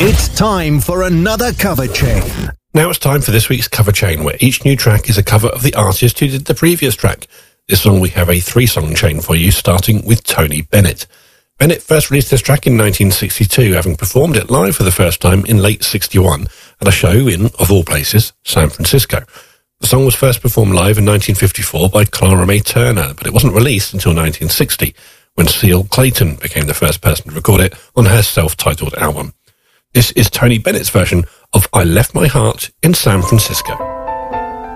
It's time for another cover chain. Now it's time for this week's cover chain, where each new track is a cover of the artist who did the previous track. This song we have a 3-song chain for you, starting with Tony Bennett. Bennett first released this track in 1962, having performed it live for the first time in late 61 at a show in, of all places, San Francisco. The song was first performed live in 1954 by Clara May Turner, but it wasn't released until 1960, when Seal Clayton became the first person to record it on her self-titled album. This is Tony Bennett's version of I Left My Heart in San Francisco.